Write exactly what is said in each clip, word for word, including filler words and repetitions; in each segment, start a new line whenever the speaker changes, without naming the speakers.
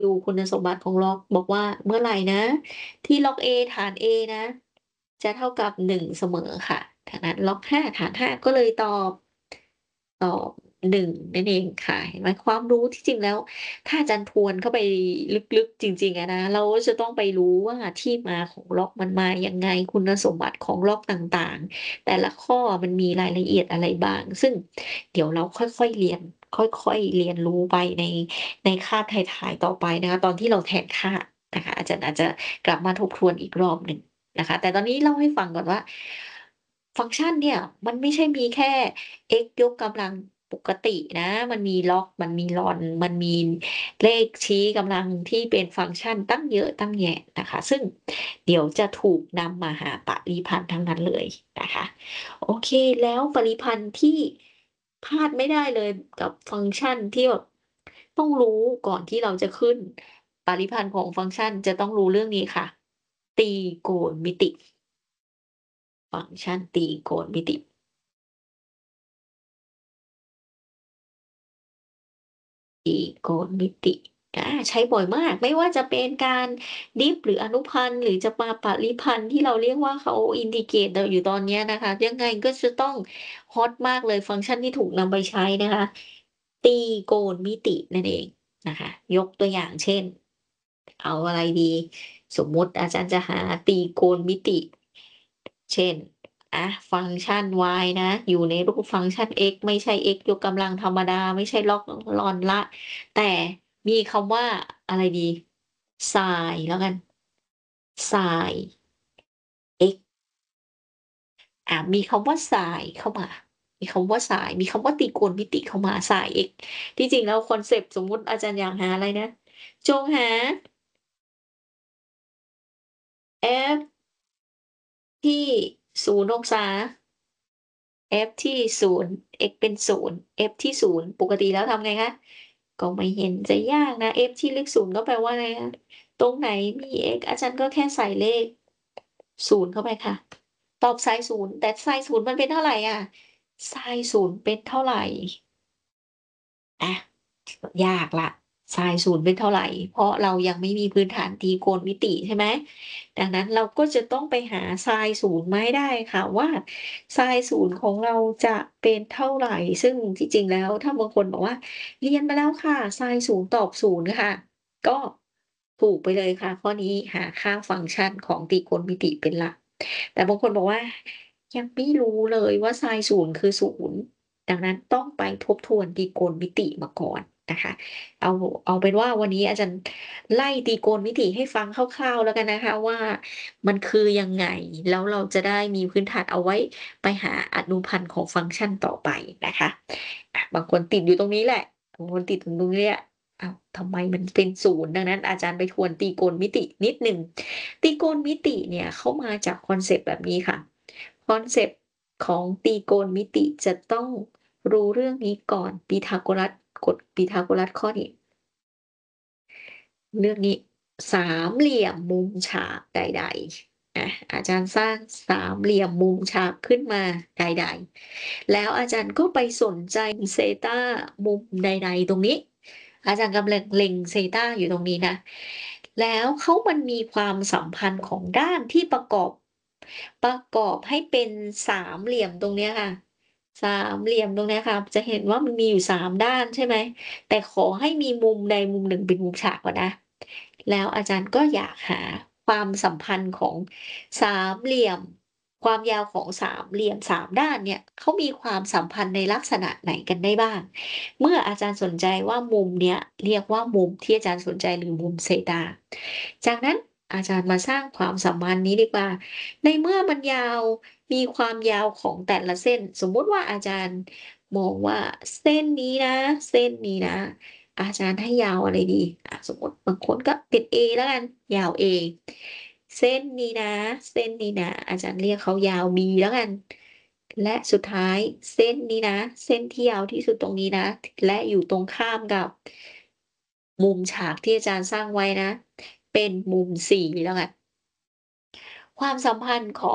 ดูคุณสมบัติของล็อกบอกว่าเมื่อไหร่นะที่ล็อก A ฐาน A นะจะเท่ากับหนึ่งเสมอค่ะดังนั้นล็อกห้าฐานห้าก็เลยตอบตอบหนึ่งนั่นเองค่ะเห็นไหมความรู้ที่จริงแล้วถ้าอาจารย์ทวนเข้าไปลึกๆจริงๆอะนะเราก็จะต้องไปรู้ว่าที่มาของล็อกมันมายังไงคุณสมบัติของล็อกต่างๆแต่ละข้อมันมีรายละเอียดอะไรบ้างซึ่งเดี๋ยวเราค่อยๆเรียนค่อยๆเรียนรู้ไปใน ในคาบท้ายๆต่อไปนะคะตอนที่เราแทนค่านะคะอาจารย์อาจจะกลับมาทบทวนอีกรอบหนึ่งนะคะแต่ตอนนี้เล่าให้ฟังก่อนว่าฟังก์ชันเนี่ยมันไม่ใช่มีแค่ x ยกกำลังปกตินะมันมีล็อกมันมี log มันมีเลขชี้กำลังที่เป็นฟังก์ชันตั้งเยอะตั้งแยะนะคะซึ่งเดี๋ยวจะถูกนำมาหาปริพันธ์ทั้งนั้นเลยนะคะโอเคแล้วปริพันธ์ที่พลาดไม่ได้เลยกับฟังก์ชันที่แบบ ต้องรู้ก่อนที่เราจะขึ้นปริพันธ์ของฟังก์ชันจะต้องรู้เรื่องนี้ค่ะตรีโกณมิติฟังก์ชันตรีโกณมิติตรีโกณมิติอาใช้บ่อยมากไม่ว่าจะเป็นการดิฟหรืออนุพันธ์หรือจะมาปริพันธ์ที่เราเรียกว่าเขาอินทิเกรตเราอยู่ตอนเนี้ยนะคะยังไงก็จะต้องฮอตมากเลยฟังก์ชันที่ถูกนำไปใช้นะคะตรีโกณมิตินั่นเองนะคะยกตัวอย่างเช่น เอาอะไรดีสมมุติอาจารย์จะหาตรีโกณมิติเช่นอะฟังก์ชัน y นะอยู่ในรูปฟังก์ชัน x ไม่ใช่ x ยกกำลังธรรมดาไม่ใช่ล็อกลอนละแต่มีคำว่าอะไรดี sin แล้วกัน sin x อ่ามีคำว่า sin เข้ามามีคำว่า sin มีคำว่าตรีโกณมิติเข้ามา sin x ที่จริงแล้วคอนเซปต์สมมุติอาจารย์อยากหาอะไรนะจงหา f ที่ศูนย์องศา f ที่ศูนย์ x เป็นศูนย์ f ที่ศูนย์ปกติแล้วทำไงคะก็ไม่เห็นจะยากนะ f ที่เลขศูนย์ก็แปลว่าอะไรคะตรงไหนมี x อาจารย์ก็แค่ใส่เลขศูนย์เข้าไปค่ะตอบ sin ศูนย์แต่ sin ศูนย์มันเป็นเท่าไรอะ sin ศูนย์เป็นเท่าไร อะยากละทรายศูนย์เป็นเท่าไรเพราะเรายังไม่มีพื้นฐานตรีโกณมิติใช่ไหมดังนั้นเราก็จะต้องไปหาไซน์ศูนย์มาให้ได้ค่ะว่าไซน์ศูนย์ของเราจะเป็นเท่าไรซึ่งที่จริงแล้วถ้าบางคนบอกว่าเรียนมาแล้วค่ะไซน์ศูนย์ตอบศูนย์ค่ะก็ถูกไปเลยค่ะข้อนี้หาค่าฟังก์ชันของตรีโกณมิติเป็นหลักแต่บางคนบอกว่ายังไม่รู้เลยว่าไซน์ศูนย์คือศูนย์ ดังนั้นต้องไปทบทวนตรีโกณมิติมาก่อนนะคะเอาเอาเป็นว่าวันนี้อาจารย์ไล่ตรีโกณมิติให้ฟังคร่าวๆแล้วกันนะคะว่ามันคือยังไงแล้วเราจะได้มีพื้นฐานเอาไว้ไปหาอนุพันธ์ของฟังก์ชันต่อไปนะคะอะบางคนติดอยู่ตรงนี้แหละบางคนติดตรงตรงนี้อะอ้าวทำไมมันเป็นศูนย์ดังนั้นอาจารย์ไปทวนตรีโกณมิตินิดหนึ่งตรีโกณมิติเนี่ยเขามาจากคอนเซปต์แบบนี้ค่ะคอนเซปต์ของตรีโกณมิติจะต้อง รู้เรื่องนี้ก่อนพีทาโกรัสกฎพีทาโกรัสข้อนี้เรื่องนี้สามเหลี่ยมมุมฉากใดๆอะอาจารย์สร้างสามเหลี่ยมมุมฉากขึ้นมาใดๆแล้วอาจารย์ก็ไปสนใจเซตามุมใดๆตรงนี้อาจารย์กำลังเล็งเซตาอยู่ตรงนี้นะแล้วเขามันมีความสัมพันธ์ของด้านที่ประกอบประกอบให้เป็นสามเหลี่ยมตรงเนี้ยค่ะ สามเหลี่ยมตรงเนี้ยค่ะจะเห็นว่ามันมีอยู่สามด้านใช่ไหมแต่ขอให้มีมุมใดมุมหนึ่งเป็นมุมฉากก่อนนะแล้วอาจารย์ก็อยากหาความสัมพันธ์ของสามเหลี่ยมความยาวของสามเหลี่ยมสามด้านเนี่ยเขามีความสัมพันธ์ในลักษณะไหนกันได้บ้างเมื่ออาจารย์สนใจว่ามุมเนี้ยเรียกว่ามุมที่อาจารย์สนใจหรือมุมเซตาจากนั้นอาจารย์มาสร้างความสัมพันธ์นี้ดีกว่าในเมื่อมันยาว มีความยาวของแต่ละเส้นสมมุติว่าอาจารย์มองว่าเส้นนี้นะเส้นนี้นะอาจารย์ให้ยาวอะไรดีอะสมมุติบางคนก็เป็นเอแล้วกันยาวเอเส้นนี้นะเส้นนี้นะอาจารย์เรียกเขายาวบีแล้วกันและสุดท้ายเส้นนี้นะเส้นที่ยาวที่สุดตรงนี้นะและอยู่ตรงข้ามกับมุมฉากที่อาจารย์สร้างไว้นะเป็นมุม C แล้วกันความสัมพันธ์ของ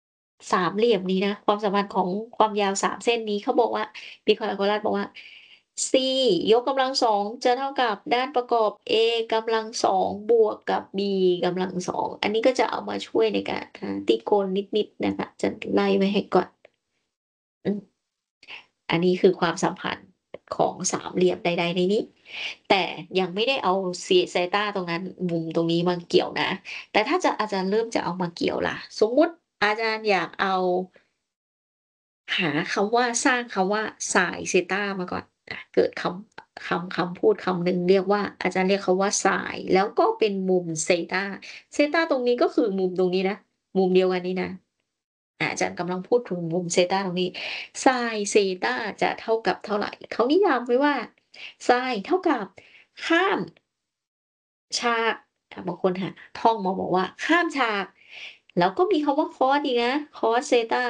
สามเหลี่ยมนี้นะความสัมพันธ์ของความยาวสามเส้นนี้เขาบอกว่า Pythagoras บอกว่า C ยกกำลัง สอง จะเท่ากับด้านประกอบ A กำลัง สอง บวกกับ B กำลัง สอง อันนี้ก็จะเอามาช่วยในการหาตรีโกณนิด ๆ นะคะ จะไล่ไว้ให้ก่อน อืม อันนี้คือความสัมพันธ์ของสามเหลี่ยมใด ๆ ในนี้ แต่ยังไม่ได้เอา เซ Zeta ตรงนั้น มุมตรงนี้มาเกี่ยวนะ แต่ถ้าจะ อาจารย์เริ่มจะเอามาเกี่ยวล่ะ สมมุติอาจารย์อยากเอา หาคำว่า สร้างคำว่า Sin Theta มาก่อน อะ เกิดคำ คำ คำพูดคำหนึ่งเรียกว่า อาจารย์เรียกเขาว่า Sin แล้วก็เป็นมุม Theta Theta ตรงนี้ก็คือมุมตรงนี้นะ มุมเดียวกันนี้นะ อา อาจารย์กำลังพูดถึงมุม Theta ตรงนี้ Sin Theta จะเท่ากับเท่าไร เขานิยามไว้ว่า Sin เท่ากับข้าม ฉาก อะ บางคนหา ท่องมาบอกว่า ข้ามฉาก แล้วก็มีคำว่า Cos อีกนะ Cos Theta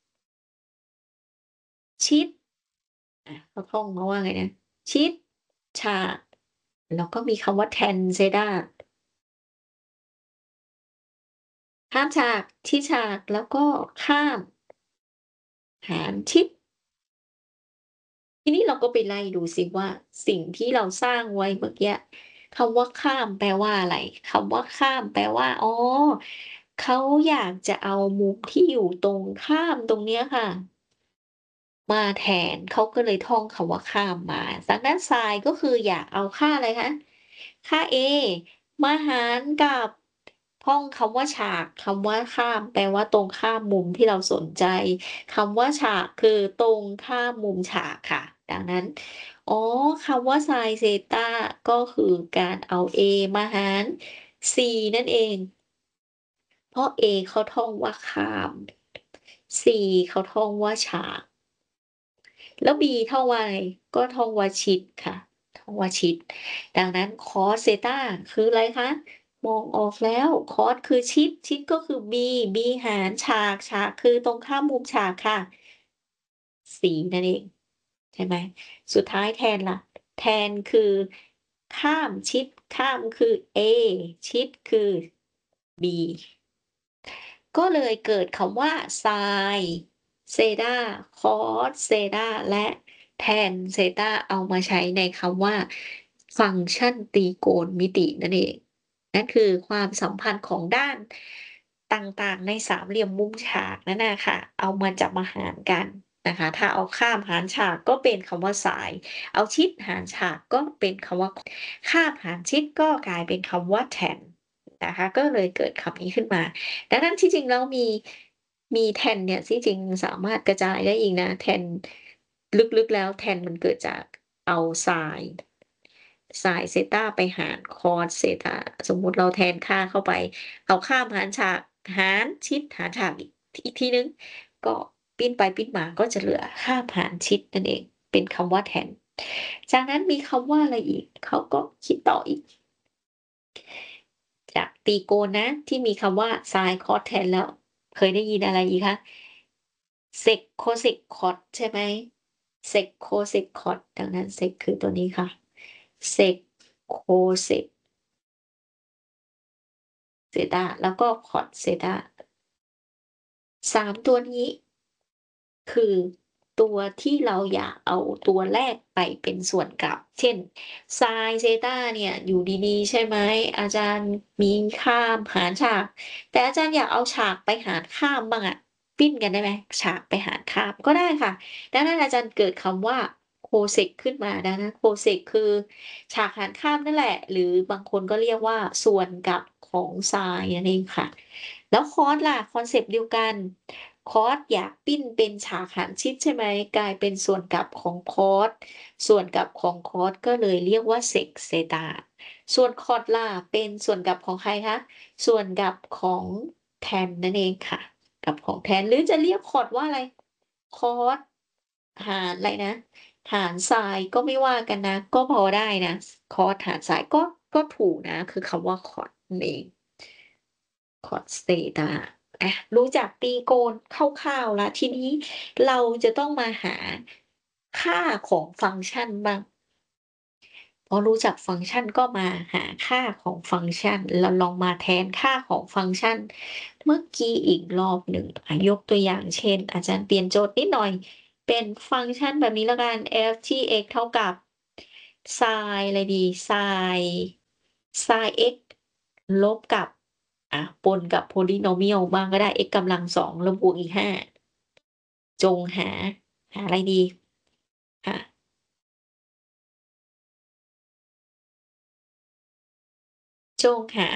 ชิด อะ เขาท่องมาว่าไงนะ ชิด ฉาก แล้วก็มีคำว่า Tan Theta ข้ามฉาก ชิดฉาก แล้วก็ข้าม หาร ชิด ทีนี้เราก็ไปไล่ดูซิว่า สิ่งที่เราสร้างไว้เมื่อกี้ คำว่าข้ามแปลว่าอะไร คำว่าข้ามแปลว่า อ๋อ เขาอยากจะเอามุมที่อยู่ตรงข้ามตรงเนี้ยค่ะ มาแทน เขาก็เลยท่องคำว่าข้ามมา ดังนั้น Sin ก็คืออยากเอาค่าอะไรคะ ค่า A มาหารกับ ท่องคำว่าฉาก คำว่าข้ามแปลว่าตรงข้ามมุมที่เราสนใจ คำว่าฉากคือตรงข้ามมุมฉากค่ะ ดังนั้น อ๋อ คำว่า Sin Theta ก็คือการเอา A มาหาร C นั่นเอง เพราะ A เขาท่องว่าข้าม C เขาท่องว่าฉาก แล้ว B ท่องว่าอะไร ก็ท่องว่าชิดค่ะ ท่องว่าชิด ดังนั้น Cos Theta คืออะไรคะ มองออกแล้ว Cos คือชิด ชิดก็คือ B B หารฉาก ฉากคือตรงข้ามมุมฉากค่ะ C นั่นเอง ใช่ไหม สุดท้าย Tan ล่ะ Tan คือข้าม ชิด ข้ามคือ A ชิดคือ B ก็เลยเกิดคำว่า Sin Theta Cos Theta และ Tan Theta เอามาใช้ในคำว่า ฟังก์ชันตรีโกณมิตินั่นเอง นั่นคือความสัมพันธ์ของด้านต่าง ๆ ในสามเหลี่ยมมุมฉากนั่นน่ะค่ะ เอามาจับมาหารกันนะคะ ถ้าเอาข้ามหารฉากก็เป็นคำว่า Sin เอาชิดหารฉากก็เป็นคำว่า ข้ามหารชิดก็กลายเป็นคำว่า Tan นะคะ ก็เลยเกิดคำนี้ขึ้นมา ดังนั้นที่จริงแล้วมี มี Tan เนี่ย ที่จริงสามารถกระจายได้อีกนะ Tan ลึก ๆ แล้ว Tan มันเกิดจากเอา Sin Sin Theta ไปหาร Cos Theta สมมุติเราแทนค่าเข้าไป เอาข้ามหารฉาก หารชิดหารฉากอีก อีกทีหนึ่ง ก็ปิ้นไปปิ้นมาก็จะเหลือข้ามหารชิดนั่นเอง เป็นคำว่า Tan จากนั้นมีคำว่าอะไรอีก เขาก็คิดต่ออีก จากตรีโกณนะ ที่มีคำว่า Sin Cos Tan แล้ว เคยได้ยินอะไรอีกคะ? Sec Cosec Cos ใช่ไหม Sec Cosec Cos ดังนั้น Sec คือตัวนี้ค่ะ Sec Cosec Theta แล้วก็ Cos Theta สาม ตัวนี้ คือตัวที่เราอยากเอาตัวแรกไปเป็นส่วนกลับ เช่น Sin Theta เนี่ย อยู่ดี ๆ ใช่ไหม อาจารย์มีข้ามหารฉาก แต่อาจารย์อยากเอาฉากไปหารข้ามบ้างอะ ปิ้นกันได้ไหม ฉากไปหารข้าม ก็ได้ค่ะ ดังนั้นอาจารย์เกิดคำว่า Cosec ขึ้นมา ดังนั้น Cosec คือฉากหารข้ามนั่นแหละ หรือบางคนก็เรียกว่าส่วนกลับของ Sin นั่นเองค่ะ แล้ว Cos ล่ะ คอนเซปต์เดียวกัน Cos อยากปิ้นเป็นฉากหารชิดใช่ไหม กลายเป็นส่วนกลับของ Cos ส่วนกลับของ Cos ก็เลยเรียกว่า Sec Theta ส่วน Cot ล่ะ เป็นส่วนกลับของใครคะ ส่วนกลับของ Tan นั่นเองค่ะ กลับของ Tan หรือจะเรียก Cot ว่าอะไร Cos หารอะไรนะ หาร Sin ก็ไม่ว่ากันนะ ก็พอได้นะ Cos หาร Sin ก็ ก็ถูกนะ คือคำว่า Cot นั่นเอง Cot Theta อะ รู้จักตรีโกณคร่าว ๆ แล้ว ทีนี้เราจะต้องมาหาค่าของฟังก์ชันบ้าง พอรู้จักฟังก์ชัน ก็มาหาค่าของฟังก์ชัน เราลองมาแทนค่าของฟังก์ชันเมื่อกี้อีกรอบหนึ่ง อะ ยกตัวอย่างเช่น อาจารย์เปลี่ยนโจทย์นิดหน่อยเป็นฟังก์ชันแบบนี้แล้วกัน f ที่ x เท่ากับ sin อะไรดี sin sin x ลบกับ อะ ปนกับ polynomial บ้างก็ได้ x กำลัง สอง แล้วบวกอีก ห้า จงหา หาอะไรดี? ค่ะ จงหา